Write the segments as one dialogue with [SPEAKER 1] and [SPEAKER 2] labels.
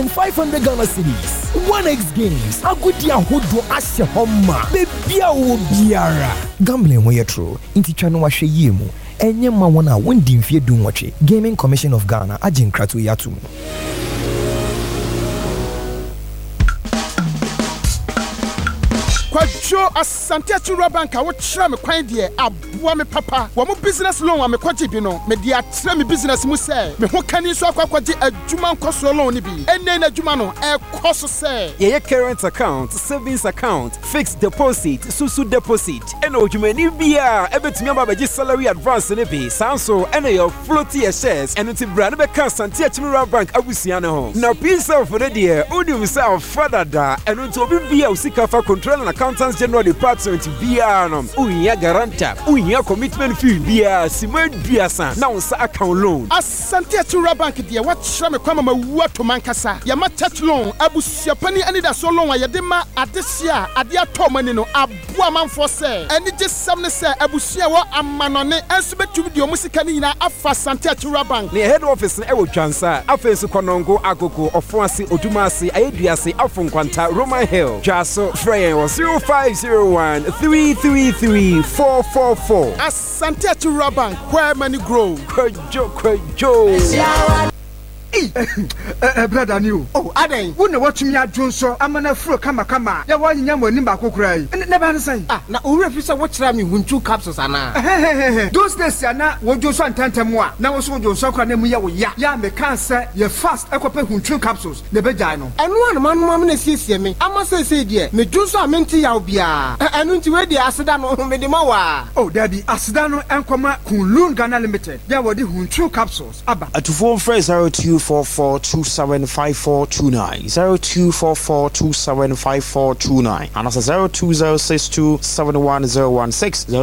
[SPEAKER 1] 500 Ghana cedis. 1x games. Agudia hodo ashe homa. Bebia wo biara. Gambling wey true. Inti chano wa hwe yemu. Enye ma wona wondi mfie dunwoche. Gaming Commission of Ghana agin kratu yatum.
[SPEAKER 2] Kwajo Asante Achura Bank a wo kyerɛ me kwan de aboa me papa wo mo business loan a me kwaje bi no me de atrɛ me business mu sɛ me ho kani so akwaje adwuma nkoso loan ni bi enne na adwuma no ekoso sɛ
[SPEAKER 3] ye current account, savings account, fixed deposit, susu deposit eno odwumani bia ebetumi ababaji salary advance ne bi sanso eno your floaty shares eno ti bra ne be kan Asante Achura Bank abusia ne ho na peace of the dear odi self father da eno to obi bia usika fa control na Accountants General Department BR unya garanta unya commitment fee BR Simon Biasa na unsa account loan
[SPEAKER 2] Asante Achura Bank de what kyerɛ me kwama ma wu to mankasa ya ma touch loan abusia pani ani da so loan ya de ma adesia ade atɔ mani no aboa manfo sɛ ani gye sam ne sɛ abusia wɔ amanone enso betumi de omusika ni nyina afa Asante Achura Bank
[SPEAKER 3] ne head office na ewo Twansa afenso Konongo Agogo Ofoase Odumase Ayeduase Afonkwanta Roman Hill Jaso Freyen was 0501 333 444.
[SPEAKER 2] Asante Achura Bank, where money grow.
[SPEAKER 4] Kwajo. Brother new. Oh, Aden. Who know what me at Johnson? I'm an afro kama. Ya wa nya mo ni ba kokrai. Never say. Ah, na o refuse what try me win 2 capsules ana. Those days ya na wo Johnson antantem a. Na wo so Johnson kwa na mu ya wo ya. Ya me kan say ye fast ekope hun 2 capsules. Ne be jai no. Enu an man na siesie me. Ama say de. Me Johnson amenti ya obia. Enu nti we de aseda no me de ma wa. Oh, there be aseda no enkoma Kunlun Ghana Limited. Ya wo de hun 2 capsules. Aba.
[SPEAKER 5] At phone phrase 0244275429 0244275429 and that's 0206271016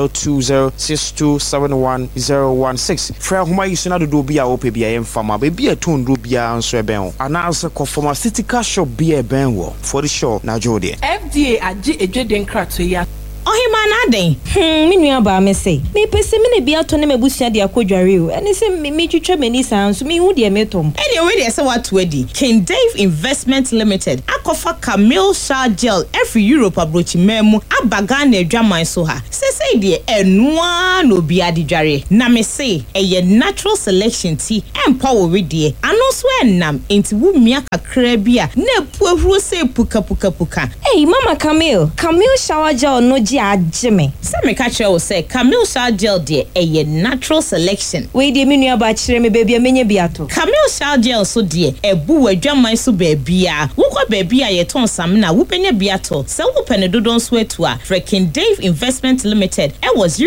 [SPEAKER 5] 0206271016 fra homa yisuna do bia ope bia emfama be bia ton do bia nso eben and also pharmaceutical shop bia ben wo for the show na jode
[SPEAKER 6] FDA agi edweden krato ya
[SPEAKER 7] Ohima na den me nua ba me say me pese me na bia to na mabusua de akodware o ene se me twetwa mani sanso me hu de metom
[SPEAKER 6] ene we de se what wedi King Dave Investment Limited akofa Camille Shah Gel every Europe abrochi memu abaga na adwaman so ha se de enua no bia de dware na me say eye natural selection tea empower we de ano so enam enti wumia kakra bia na puahuro se puka
[SPEAKER 7] hey mama Camille Shower Gel no ajime
[SPEAKER 6] se me ka kire wo se Camille Shah Gel de eye natural selection
[SPEAKER 7] we de me nua ba kire me baby amenye biato
[SPEAKER 6] Camille Shah Gel so de ebu wadwaman so baabia wo kwa baabia ye ton sam na wo penye biato se wo pene dodon so etu a King Dave Investment Limited e was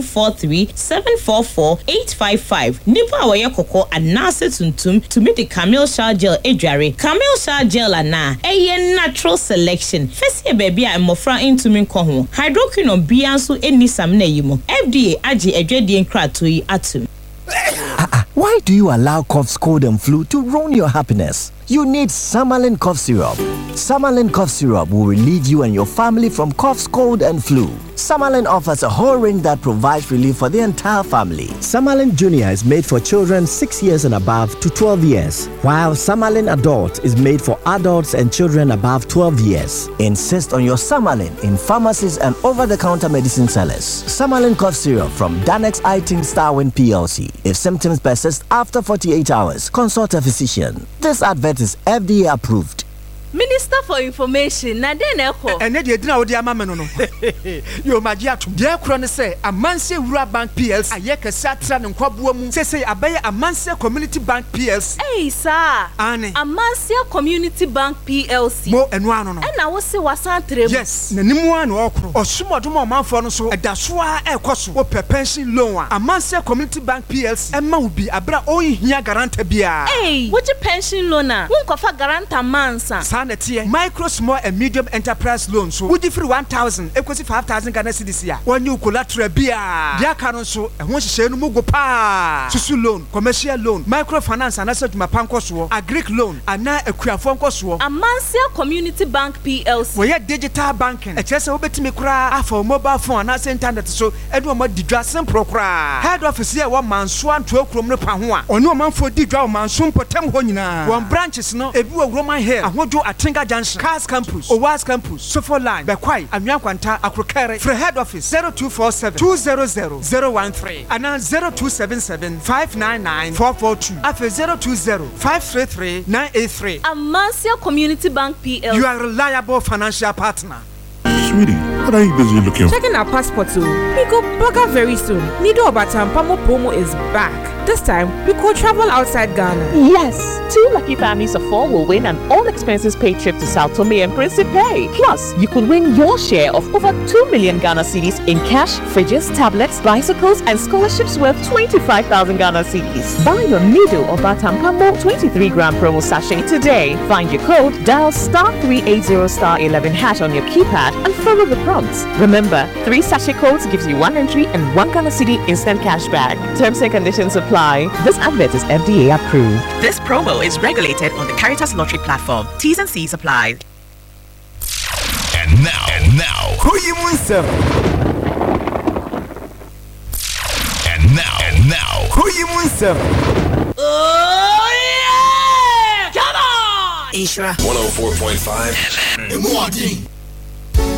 [SPEAKER 6] 0243744855 nipa awoye kokko anase tuntum to meet the Camille Shah Gel edware Camille Shah Gel ana eye natural selection fesi baabia emofra intumi nko ho hydroquinone bianso eni sam na yimo FDA agi edwedie nkrato yi atum.
[SPEAKER 8] Why do you allow cough, cold and flu to ruin your happiness? You need Samalin cough syrup. Samalin cough syrup will relieve you and your family from coughs, cold and flu. Samalin offers a whole range that provides relief for the entire family. Samalin Junior is made for children 6 years and above to 12 years, while Samalin Adult is made for adults and children above 12 years. Insist on your Samalin in pharmacies and over-the-counter medicine sellers. Samalin cough syrup from Danex Iting Starwin PLC. If symptoms persist after 48 hours, consult a physician. This advert is FDA approved.
[SPEAKER 9] Minister for Information, na den eko.
[SPEAKER 4] Ene de dina odi ama me no. Yo magiatum. De ekro ne se Amanse Wura Bank PLC ayeka satra ne nkwaboa mu. Se abaye Amanse Community Bank PLC.
[SPEAKER 9] Hey sir.
[SPEAKER 4] Ane.
[SPEAKER 9] Amanse Community Bank PLC.
[SPEAKER 4] Mo enu ano no.
[SPEAKER 9] Na wo se wasantre mu.
[SPEAKER 4] Yes. Na nimu an okro. Osumodum omanfo no so edasoa ekoso. Wo pension loan a Amanse Community Bank PLC ema ubi abra ohia garanta bia.
[SPEAKER 9] Hey, wo pension loan a wo nkofa garanta mansa.
[SPEAKER 4] Ntie micro, small and medium enterprise loans. So would you free 1,000 equals 5,000 Ghana cedis here. When you collateral beer, their canon so and once you say no go pa. Susu loan, commercial loan, microfinance and asset mapankoswo, a Greek loan, and now a Kuafonkoswo.
[SPEAKER 9] Amansia Community Bank PLC.
[SPEAKER 4] We have digital banking. A chess over to me cry for mobile phone and internet so Edward Didrassen Procra. Head office here 1 man swan 12 krom no pahua. Or no man for Didra man soon potem honina. One branches no, a view of Roman hair, and what do a Tinga Junction, Cars Campus, or Was Campus, so for line, Bequai, and Yanquanta, Akrokere, for head office 0247 200 013 and now 0277 599 442 after 020 533 983.
[SPEAKER 9] Amansia Community Bank PLC.
[SPEAKER 4] You are a reliable financial partner.
[SPEAKER 10] Sweetie, what are you busy looking for?
[SPEAKER 11] Checking our passport too. We go Baga very soon. Nido Obatampamo promo is back. This time, we could travel outside Ghana.
[SPEAKER 12] Yes! 2 lucky families of 4 will win an all-expenses paid trip to Sao Tome and Principe. Plus, you could win your share of over 2 million Ghana cedis in cash, fridges, tablets, bicycles, and scholarships worth 25,000 Ghana cedis. Buy your Nido Obatampamo 23-gram promo sachet today. Find your code, dial *380*11# on your keypad, and follow the prompts. Remember, 3 sachet codes gives you 1 entry and 1 Ghana cedi instant cash back. Terms and conditions apply. This advert is FDA approved.
[SPEAKER 13] This promo is regulated on the Caritas Lottery platform. T's and C's apply.
[SPEAKER 14] And now, who you Munsem? And now, who you Munsem?
[SPEAKER 15] Oh yeah! Come on!
[SPEAKER 14] Isra 104.5 FM.